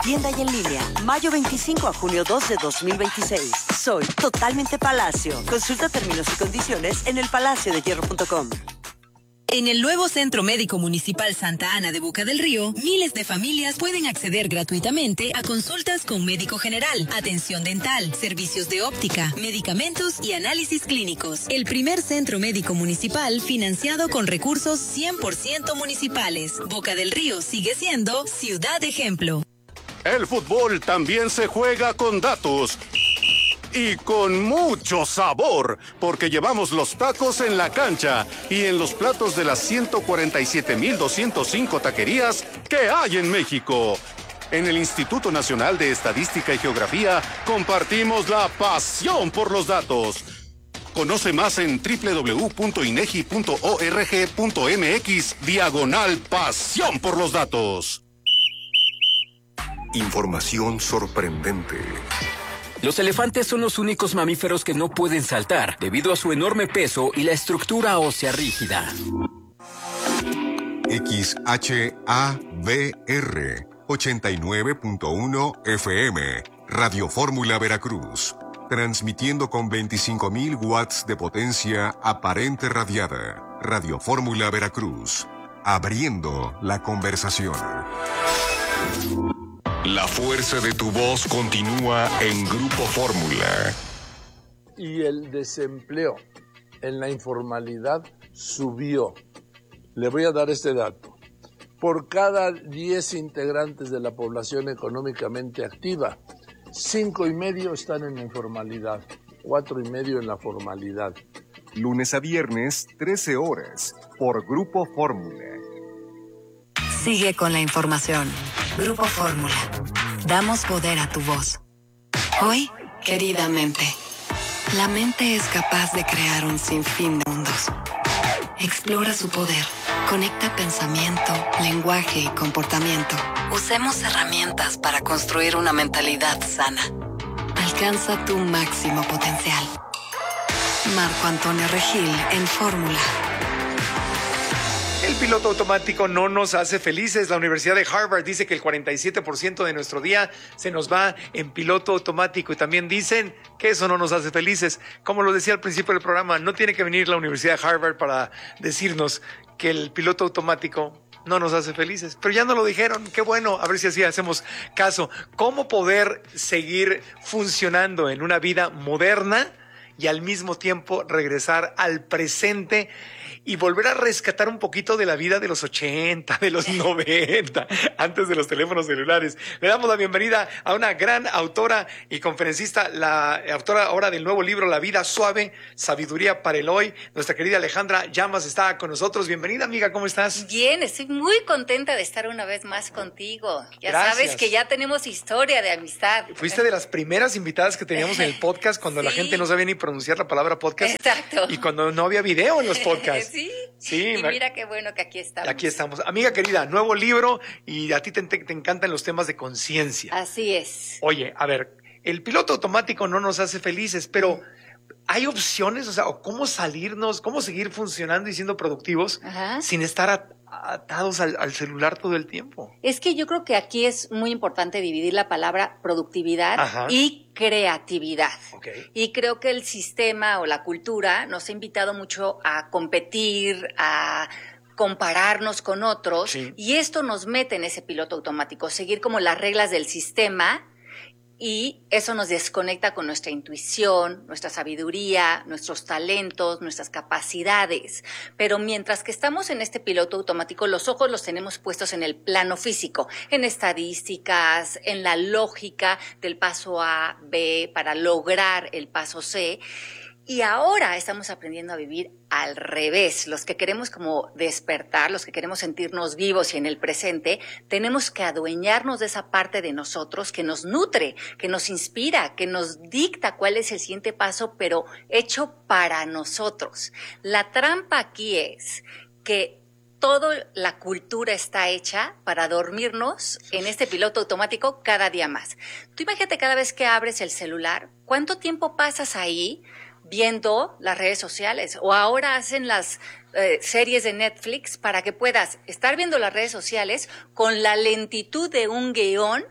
Tienda y en línea, mayo 25 a junio 2 de 2026. Soy totalmente Palacio. Consulta términos y condiciones en elpalaciodehierro.com. En el nuevo Centro Médico Municipal Santa Ana de Boca del Río, miles de familias pueden acceder gratuitamente a consultas con médico general, atención dental, servicios de óptica, medicamentos y análisis clínicos. El primer centro médico municipal financiado con recursos 100% municipales. Boca del Río sigue siendo ciudad ejemplo. El fútbol también se juega con datos. Y con mucho sabor, porque llevamos los tacos en la cancha y en los platos de las 147,205 taquerías que hay en México. En el Instituto Nacional de Estadística y Geografía compartimos la pasión por los datos. Conoce más en www.inegi.org.mx/pasión por los datos. Información sorprendente. Los elefantes son los únicos mamíferos que no pueden saltar debido a su enorme peso y la estructura ósea rígida. XHABR 89.1 FM, Radio Fórmula Veracruz, transmitiendo con 25,000 watts de potencia aparente radiada. Radio Fórmula Veracruz, abriendo la conversación. La fuerza de tu voz continúa en Grupo Fórmula. Y el desempleo en la informalidad subió. Le voy a dar este dato. Por cada 10 integrantes de la población económicamente activa, 5,5 están en la informalidad, 4,5 en la formalidad. Lunes a viernes, 13 horas, por Grupo Fórmula. Sigue con la información. Grupo Fórmula. Damos poder a tu voz. Hoy, querida mente. La mente es capaz de crear un sinfín de mundos. Explora su poder. Conecta pensamiento, lenguaje y comportamiento. Usemos herramientas para construir una mentalidad sana. Alcanza tu máximo potencial. Marco Antonio Regil en Fórmula. El piloto automático no nos hace felices. La Universidad de Harvard dice que el 47% de nuestro día se nos va en piloto automático y también dicen que eso no nos hace felices. Como lo decía al principio del programa, no tiene que venir la Universidad de Harvard para decirnos que el piloto automático no nos hace felices. Pero ya nos lo dijeron, qué bueno, a ver si así hacemos caso. ¿Cómo poder seguir funcionando en una vida moderna y al mismo tiempo regresar al presente y volver a rescatar un poquito de la vida de los 80, de los 90, antes de los teléfonos celulares? Le damos la bienvenida a una gran autora y conferencista, la autora ahora del nuevo libro La vida suave, sabiduría para el hoy. Nuestra querida Alejandra Llamas está con nosotros. Bienvenida, amiga, ¿cómo estás? Bien, estoy muy contenta de estar una vez más contigo. Ya Gracias. Sabes que ya tenemos historia de amistad. Fuiste de las primeras invitadas que teníamos en el podcast cuando la gente no sabía ni pronunciar la palabra podcast. Exacto. Y cuando no había video en los podcasts. Sí, y mira qué bueno que aquí estamos. Aquí estamos. Amiga querida, nuevo libro y a ti te encantan los temas de conciencia. Así es. Oye, a ver, el piloto automático no nos hace felices, pero ¿hay opciones? O sea, ¿cómo salirnos, cómo seguir funcionando y siendo productivos sin estar atados al celular todo el tiempo? Es que yo creo que aquí es muy importante dividir la palabra productividad y creatividad. Okay. Y creo que el sistema o la cultura nos ha invitado mucho a competir, a compararnos con otros, y esto nos mete en ese piloto automático, seguir como las reglas del sistema. Y eso nos desconecta con nuestra intuición, nuestra sabiduría, nuestros talentos, nuestras capacidades. Pero mientras que estamos en este piloto automático, los ojos los tenemos puestos en el plano físico, en estadísticas, en la lógica del paso A, B, para lograr el paso C. Y ahora estamos aprendiendo a vivir al revés. Los que queremos como despertar, los que queremos sentirnos vivos y en el presente, tenemos que adueñarnos de esa parte de nosotros que nos nutre, que nos inspira, que nos dicta cuál es el siguiente paso, pero hecho para nosotros. La trampa aquí es que toda la cultura está hecha para dormirnos en este piloto automático cada día más. Tú imagínate cada vez que abres el celular, ¿cuánto tiempo pasas ahí viendo las redes sociales? O ahora hacen las series de Netflix para que puedas estar viendo las redes sociales con la lentitud de un guión,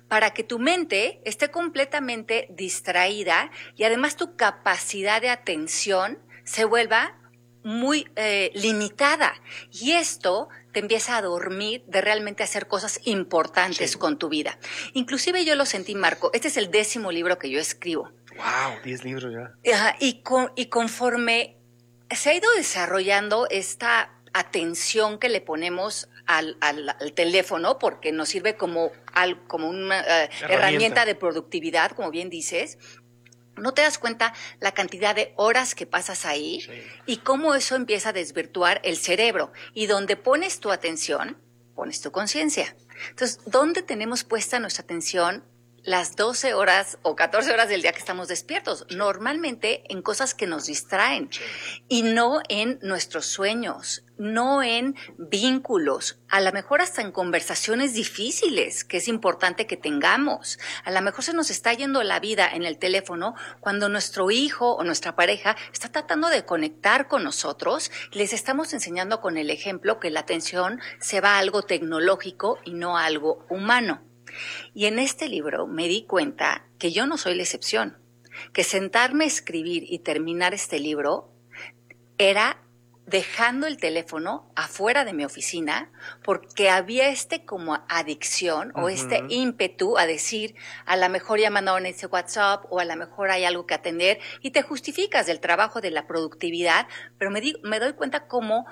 para que tu mente esté completamente distraída y además tu capacidad de atención se vuelva muy limitada. Y esto te empieza a dormir de realmente hacer cosas importantes con tu vida. Inclusive yo lo sentí, Marco. Este es el 10º libro que yo escribo. ¡Wow! 10 libros ya. Y conforme se ha ido desarrollando esta atención que le ponemos al teléfono, porque nos sirve como una herramienta de productividad, como bien dices, no te das cuenta la cantidad de horas que pasas ahí y cómo eso empieza a desvirtuar el cerebro. Y donde pones tu atención, pones tu conciencia. Entonces, ¿dónde tenemos puesta nuestra atención las 12 horas o 14 horas del día que estamos despiertos? Normalmente en cosas que nos distraen y no en nuestros sueños, no en vínculos, a lo mejor hasta en conversaciones difíciles que es importante que tengamos. A lo mejor se nos está yendo la vida en el teléfono cuando nuestro hijo o nuestra pareja está tratando de conectar con nosotros. Les estamos enseñando con el ejemplo que la atención se va a algo tecnológico y no a algo humano. Y en este libro me di cuenta que yo no soy la excepción, que sentarme a escribir y terminar este libro era dejando el teléfono afuera de mi oficina porque había como adicción o este ímpetu a decir, a lo mejor ya mandaron ese WhatsApp o a lo mejor hay algo que atender y te justificas del trabajo, de la productividad, pero me doy cuenta como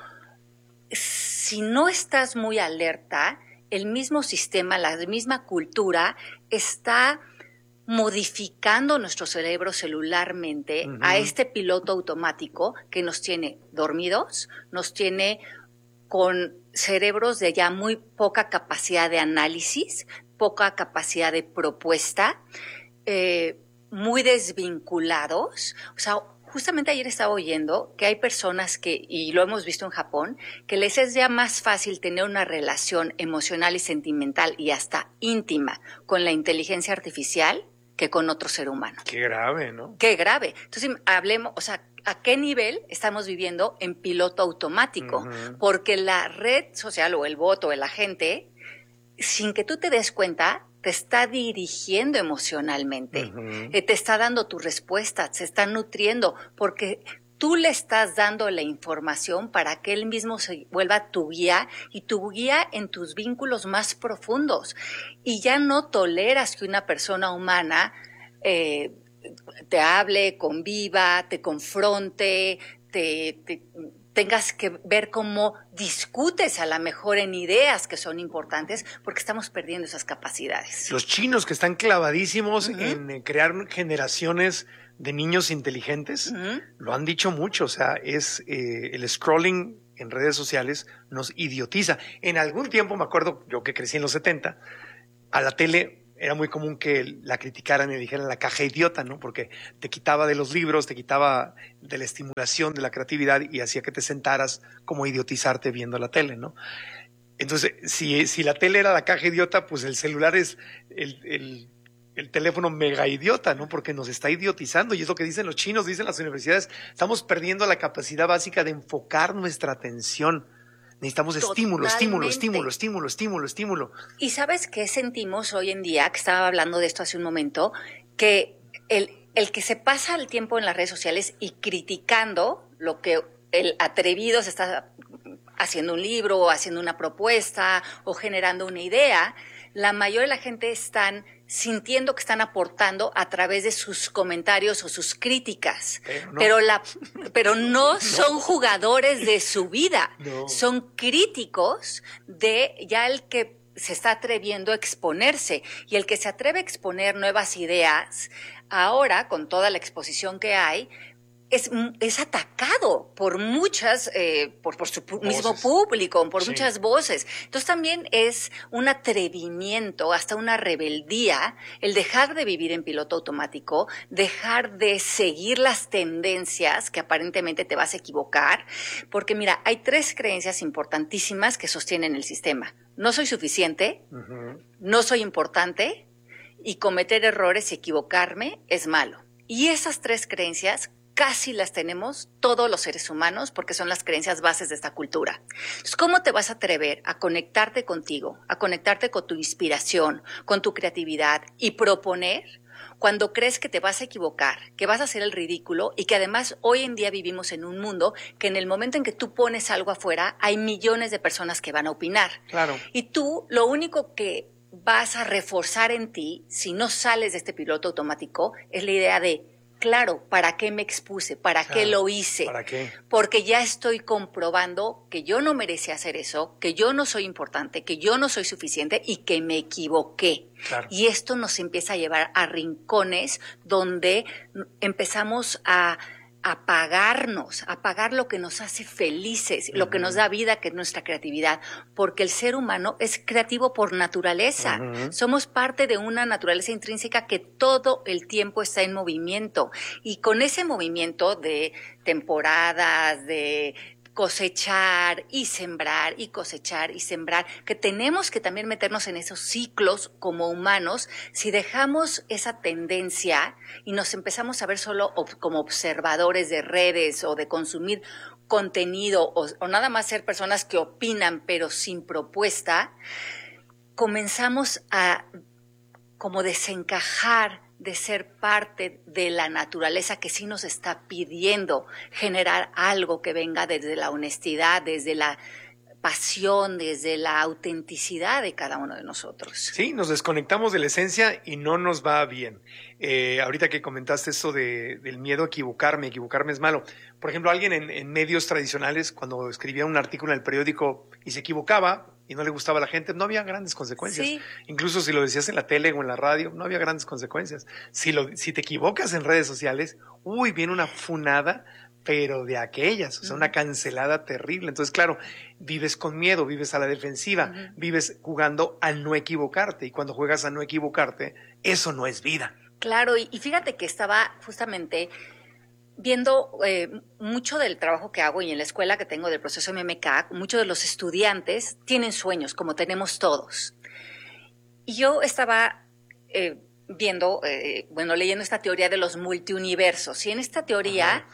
si no estás muy alerta, el mismo sistema, la misma cultura está modificando nuestro cerebro celularmente a este piloto automático que nos tiene dormidos, nos tiene con cerebros de ya muy poca capacidad de análisis, poca capacidad de propuesta, muy desvinculados. O sea, justamente ayer estaba oyendo que hay personas que, y lo hemos visto en Japón, que les es ya más fácil tener una relación emocional y sentimental y hasta íntima con la inteligencia artificial que con otro ser humano. Qué grave, ¿no? Qué grave. Entonces, hablemos, o sea, ¿a qué nivel estamos viviendo en piloto automático? Porque la red social o el bot o el agente, sin que tú te des cuenta, te está dirigiendo emocionalmente, te está dando tus respuestas, se está nutriendo, porque tú le estás dando la información para que él mismo se vuelva tu guía y tu guía en tus vínculos más profundos. Y ya no toleras que una persona humana te hable, conviva, te confronte, tengas que ver cómo discutes a lo mejor en ideas que son importantes porque estamos perdiendo esas capacidades. Los chinos que están clavadísimos en crear generaciones de niños inteligentes, lo han dicho mucho, o sea, es el scrolling en redes sociales nos idiotiza. En algún tiempo, me acuerdo, yo que crecí en los 70, a la tele era muy común que la criticaran y dijeran la caja idiota, ¿no? Porque te quitaba de los libros, te quitaba de la estimulación, de la creatividad y hacía que te sentaras como idiotizarte viendo la tele, ¿no? Entonces, si la tele era la caja idiota, pues el celular es el teléfono mega idiota, ¿no? Porque nos está idiotizando y es lo que dicen los chinos, dicen las universidades, estamos perdiendo la capacidad básica de enfocar nuestra atención. Necesitamos estímulo. ¿Y sabes qué sentimos hoy en día? Que estaba hablando de esto hace un momento, que el que se pasa el tiempo en las redes sociales y criticando lo que el atrevido se está haciendo un libro o haciendo una propuesta o generando una idea, la mayoría de la gente están sintiendo que están aportando a través de sus comentarios o sus críticas, pero no son jugadores de su vida, son críticos de ya el que se está atreviendo a exponerse y el que se atreve a exponer nuevas ideas, ahora con toda la exposición que hay, es atacado por muchas, por su mismo público, por muchas voces. Entonces también es un atrevimiento, hasta una rebeldía, el dejar de vivir en piloto automático, dejar de seguir las tendencias que aparentemente te vas a equivocar, porque mira, hay 3 creencias importantísimas que sostienen el sistema. No soy suficiente, no soy importante y cometer errores y equivocarme es malo. Y esas 3 creencias casi las tenemos todos los seres humanos porque son las creencias bases de esta cultura. Entonces, ¿cómo te vas a atrever a conectarte contigo, a conectarte con tu inspiración, con tu creatividad y proponer cuando crees que te vas a equivocar, que vas a hacer el ridículo y que además hoy en día vivimos en un mundo que en el momento en que tú pones algo afuera hay millones de personas que van a opinar? Claro. Y tú lo único que vas a reforzar en ti, si no sales de este piloto automático, es la idea de, claro, ¿para qué me expuse? ¿Para qué lo hice? ¿Para qué? Porque ya estoy comprobando que yo no merecía hacer eso, que yo no soy importante, que yo no soy suficiente y que me equivoqué. Claro. Y esto nos empieza a llevar a rincones donde empezamos a apagarnos, apagar lo que nos hace felices, lo que nos da vida, que es nuestra creatividad, porque el ser humano es creativo por naturaleza. Somos parte de una naturaleza intrínseca que todo el tiempo está en movimiento, y con ese movimiento de temporadas, de cosechar y sembrar y cosechar y sembrar, que tenemos que también meternos en esos ciclos como humanos. Si dejamos esa tendencia y nos empezamos a ver solo como observadores de redes o de consumir contenido o nada más ser personas que opinan pero sin propuesta, comenzamos a como desencajar de ser parte de la naturaleza que sí nos está pidiendo generar algo que venga desde la honestidad, desde la pasión, desde la autenticidad de cada uno de nosotros. Sí, nos desconectamos de la esencia y no nos va bien. Ahorita que comentaste eso del miedo a equivocarme es malo. Por ejemplo, alguien en medios tradicionales, cuando escribía un artículo en el periódico y se equivocaba y no le gustaba a la gente, no había grandes consecuencias. Sí. Incluso si lo decías en la tele o en la radio, no había grandes consecuencias. Si te equivocas en redes sociales, viene una funada, pero de aquellas, o sea, una cancelada terrible. Entonces, claro, vives con miedo, vives a la defensiva, vives jugando a no equivocarte, y cuando juegas a no equivocarte, eso no es vida. Claro, y fíjate que estaba justamente viendo mucho del trabajo que hago y en la escuela que tengo del proceso MMK, muchos de los estudiantes tienen sueños, como tenemos todos. Y yo estaba leyendo esta teoría de los multiuniversos. Y en esta teoría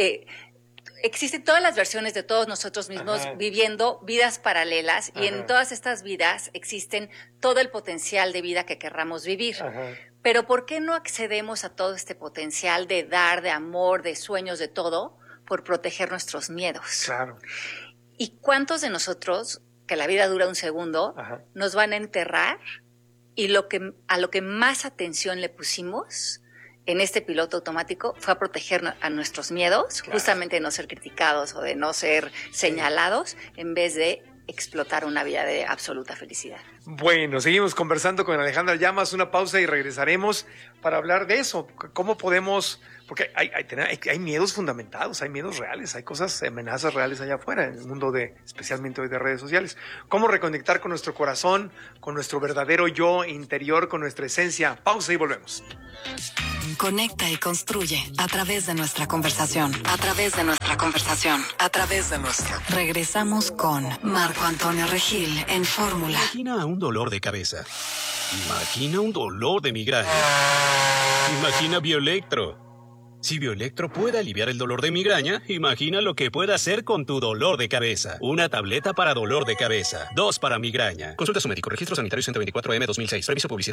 existen todas las versiones de todos nosotros mismos viviendo vidas paralelas, y en todas estas vidas existen todo el potencial de vida que querramos vivir. Pero ¿por qué no accedemos a todo este potencial de dar, de amor, de sueños, de todo, por proteger nuestros miedos? Claro. ¿Y cuántos de nosotros, que la vida dura un segundo, nos van a enterrar? Y a lo que más atención le pusimos en este piloto automático fue a proteger a nuestros miedos, justamente de no ser criticados o de no ser señalados, en vez de explotar una vida de absoluta felicidad. Bueno, seguimos conversando con Alejandra Llamas, una pausa y regresaremos para hablar de eso. ¿Cómo podemos? Porque hay miedos fundamentados, hay miedos reales, hay amenazas reales allá afuera, en el mundo especialmente hoy de redes sociales. ¿Cómo reconectar con nuestro corazón, con nuestro verdadero yo interior, con nuestra esencia? Pausa y volvemos. Conecta y construye a través de nuestra conversación. A través de nuestra conversación. A través de nuestra. Regresamos con Marco Antonio Regil en Fórmula. Imagina un dolor de cabeza. Imagina un dolor de migraña. Imagina Bioelectro. Si Bioelectro puede aliviar el dolor de migraña, imagina lo que puede hacer con tu dolor de cabeza. Una tableta para dolor de cabeza. 2 para migraña. Consulta a su médico. Registro sanitario 124M 2006. Reviso publicidad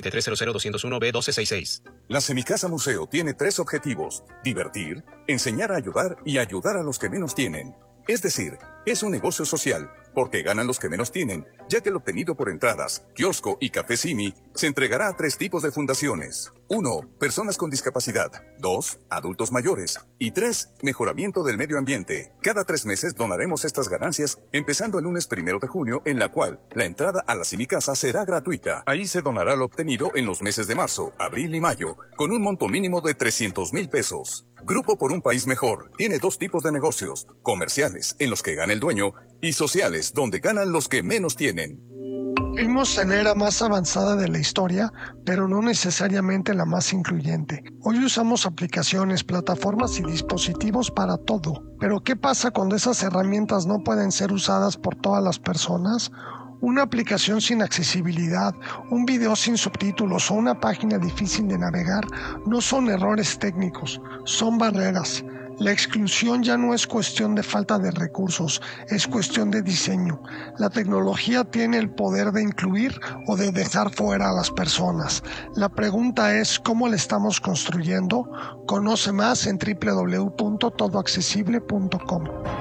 2633000201B1266. La Semicasa Museo tiene 3 objetivos: divertir, enseñar a ayudar y ayudar a los que menos tienen. Es decir, es un negocio social, porque ganan los que menos tienen, ya que el obtenido por entradas, kiosco y café Simi se entregará a 3 tipos de fundaciones. 1. Personas con discapacidad. 2. Adultos mayores. Y 3. Mejoramiento del medio ambiente. Cada 3 meses donaremos estas ganancias, empezando el lunes 1 de junio, en la cual la entrada a la Semicasa será gratuita. Ahí se donará lo obtenido en los meses de marzo, abril y mayo, con un monto mínimo de 300,000 pesos. Grupo por un País Mejor tiene 2 tipos de negocios: comerciales, en los que gana el dueño, y sociales, donde ganan los que menos tienen. Fuimos en la era más avanzada de la historia, pero no necesariamente la más incluyente. Hoy usamos aplicaciones, plataformas y dispositivos para todo. Pero ¿qué pasa cuando esas herramientas no pueden ser usadas por todas las personas? Una aplicación sin accesibilidad, un video sin subtítulos o una página difícil de navegar no son errores técnicos, son barreras. La exclusión ya no es cuestión de falta de recursos, es cuestión de diseño. La tecnología tiene el poder de incluir o de dejar fuera a las personas. La pregunta es ¿cómo la estamos construyendo? Conoce más en www.todoaccesible.com.